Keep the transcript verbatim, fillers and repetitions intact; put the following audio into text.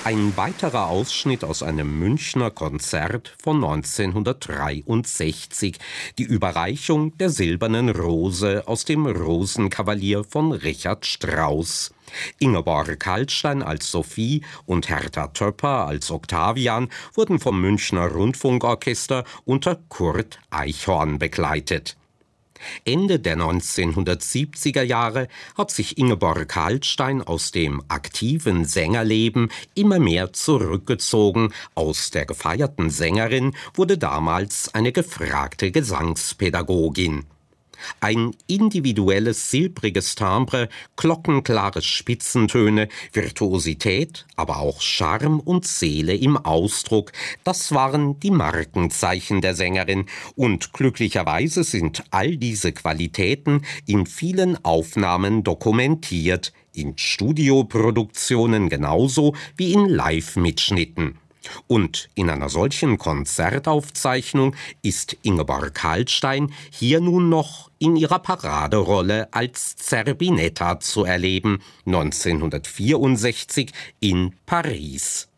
Ein weiterer Ausschnitt aus einem Münchner Konzert von neunzehnhundertdreiundsechzig. Die Überreichung der Silbernen Rose aus dem Rosenkavalier von Richard Strauss. Ingeborg Hallstein als Sophie und Hertha Töpper als Octavian wurden vom Münchner Rundfunkorchester unter Kurt Eichhorn begleitet. Ende der neunzehnhundertsiebziger Jahre hat sich Ingeborg Hallstein aus dem aktiven Sängerleben immer mehr zurückgezogen. Aus der gefeierten Sängerin wurde damals eine gefragte Gesangspädagogin. Ein individuelles, silbriges Timbre, glockenklare Spitzentöne, Virtuosität, aber auch Charme und Seele im Ausdruck, das waren die Markenzeichen der Sängerin. Und glücklicherweise sind all diese Qualitäten in vielen Aufnahmen dokumentiert, in Studioproduktionen genauso wie in Live-Mitschnitten. Und in einer solchen Konzertaufzeichnung ist Ingeborg Hallstein hier nun noch in ihrer Paraderolle als Zerbinetta zu erleben, neunzehnhundertvierundsechzig in Paris.